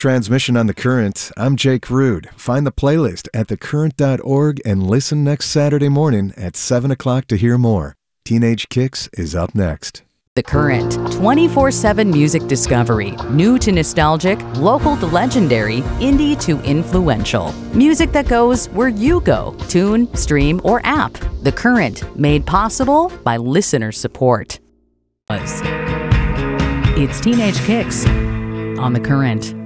Transmission on The Current. I'm Jake Rude. Find the playlist at thecurrent.org and listen next Saturday morning at 7 o'clock to hear more. Teenage Kicks is up next. The Current, 24/7 music discovery. New to nostalgic, local to legendary, indie to influential. Music that goes where you go. Tune, stream, or app. The Current, made possible by listener support. It's Teenage Kicks on The Current.